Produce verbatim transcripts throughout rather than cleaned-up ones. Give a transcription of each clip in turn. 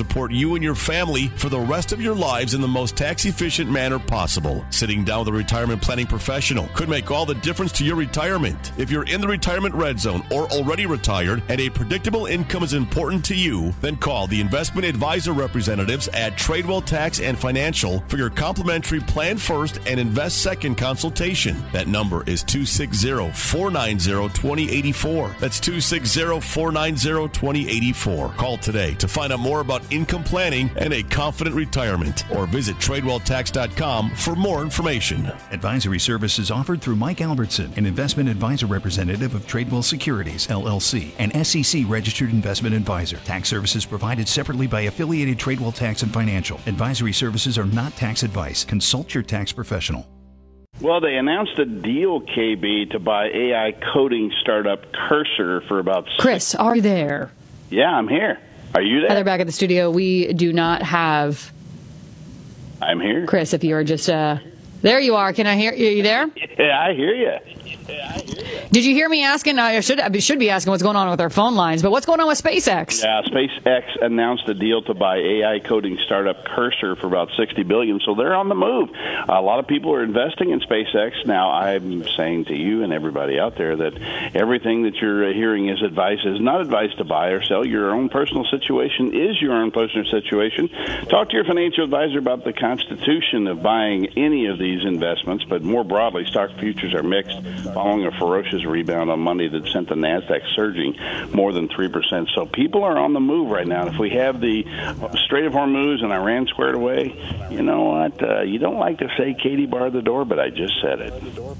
support you and your family for the rest of your lives in the most tax-efficient manner possible. Sitting down with a retirement planning professional could make all the difference to your retirement. If you're in the retirement red zone or already retired and a predictable income is important to you, then call the investment advisor representatives at Tradewell Tax and Financial for your complimentary Plan First and Invest Second consultation. That number is two six zero, four nine zero, two zero eight four. That's two six zero, four nine zero, two zero eight four. Call today to find out more about income planning and a confident retirement, or visit tradewell tax dot com for more information. Advisory services offered through Mike Albertson, an investment advisor representative of Tradewell Securities, L L C, an S E C registered investment advisor. Tax services provided separately by affiliated Tradewell Tax and Financial. Advisory services are not tax advice. Consult your tax professional. Well, they announced a deal, K B, to buy A I coding startup Cursor for about... Chris, six- are you there? Yeah, I'm here. Are you there? Heather back at the studio. We do not have... I'm here. Chris, if you are just... Uh, there you are. Can I hear you? Are you there? Yeah, I hear you. Did you hear me asking? I should I should be asking what's going on with our phone lines, but what's going on with SpaceX? Yeah, SpaceX announced a deal to buy A I coding startup Cursor for about sixty billion dollars, so they're on the move. A lot of people are investing in SpaceX. Now, I'm saying to you and everybody out there that everything that you're hearing is advice, is not advice to buy or sell. Your own personal situation is your own personal situation. Talk to your financial advisor about the constitution of buying any of these investments, but more broadly, stock futures are mixed following a ferocious rebound on Monday that sent the NASDAQ surging more than three percent. So people are on the move right now. And if we have the Strait of Hormuz and Iran squared away, you know what? Uh, you don't like to say Katie barred the door, but I just said it.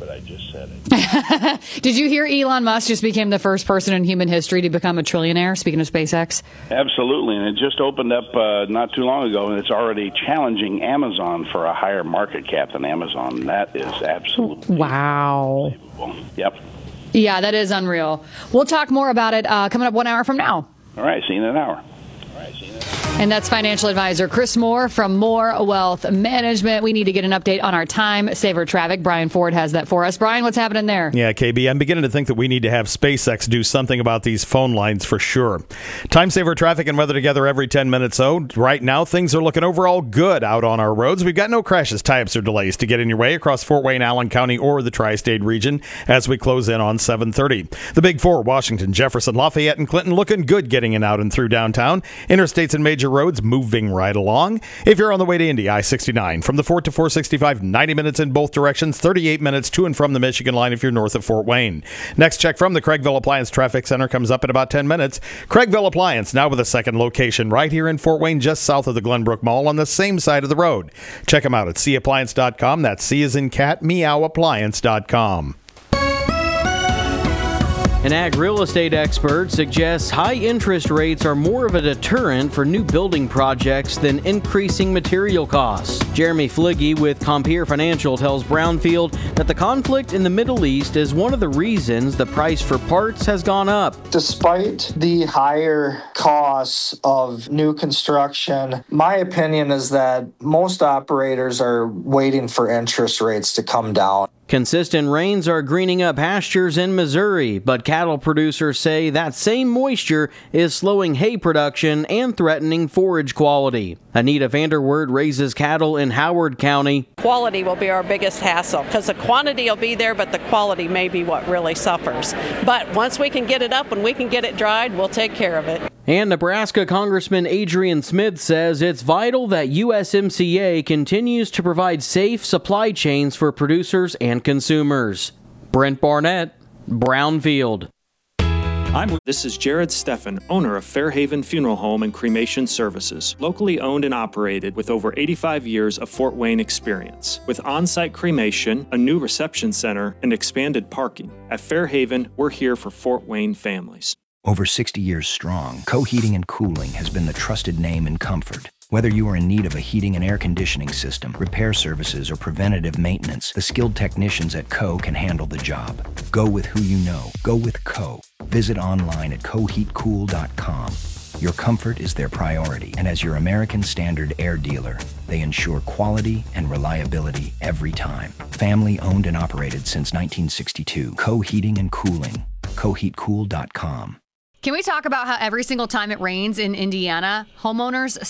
Did you hear Elon Musk just became the first person in human history to become a trillionaire, speaking of SpaceX? Absolutely. And it just opened up uh, not too long ago, and it's already challenging Amazon for a higher market cap than Amazon. That is absolutely wow. unbelievable. Yep. Yeah, that is unreal. We'll talk more about it uh, coming up one hour from now. All right, see you in an hour. And that's financial advisor Chris Moore from Moore Wealth Management. We need to get an update on our time saver traffic. Brian Ford has that for us. Brian, what's happening there? Yeah, K B, I'm beginning to think that we need to have SpaceX do something about these phone lines for sure. Time saver traffic and weather together every ten minutes, though. Right now, things are looking overall good out on our roads. We've got no crashes, tie-ups, or delays to get in your way across Fort Wayne, Allen County, or the tri-state region as we close in on seven thirty. The Big Four, Washington, Jefferson, Lafayette, and Clinton, looking good getting in out and through downtown. Interstates and major roads moving right along. If you're on the way to Indy, I sixty-nine from the Fort to four sixty-five, ninety minutes in both directions, thirty-eight minutes to and from the Michigan line if you're north of Fort Wayne. Next check from the Craigville Appliance Traffic Center comes up in about ten minutes. Craigville Appliance, now with a second location right here in Fort Wayne, just south of the Glenbrook Mall on the same side of the road. Check them out at c appliance dot com. That's C as in cat, meow appliance dot com. An ag real estate expert suggests high interest rates are more of a deterrent for new building projects than increasing material costs. Jeremy Fligge with Compeer Financial tells Brownfield that the conflict in the Middle East is one of the reasons the price for parts has gone up. Despite the higher costs of new construction, my opinion is that most operators are waiting for interest rates to come down. Consistent rains are greening up pastures in Missouri, but cattle producers say that same moisture is slowing hay production and threatening forage quality. Anita Vanderwerd raises cattle in Howard County. Quality will be our biggest hassle because the quantity will be there, but the quality may be what really suffers. But once we can get it up and we can get it dried, we'll take care of it. And Nebraska Congressman Adrian Smith says it's vital that U S M C A continues to provide safe supply chains for producers and consumers. Brent Barnett, Brownfield. I'm this is Jared Steffen, owner of Fairhaven Funeral Home and Cremation Services, locally owned and operated with over eighty-five years of Fort Wayne experience. With on-site cremation, a new reception center, and expanded parking. At Fairhaven, we're here for Fort Wayne families. Over sixty years strong, Co Heating and Cooling has been the trusted name in comfort. Whether you are in need of a heating and air conditioning system, repair services, or preventative maintenance, the skilled technicians at Co can handle the job. Go with who you know. Go with Co. Visit online at co heat cool dot com. Your comfort is their priority, and as your American Standard air dealer, they ensure quality and reliability every time. Family owned and operated since nineteen sixty-two. Co Heating and Cooling. co heat cool dot com. Can we talk about how every single time it rains in Indiana, homeowners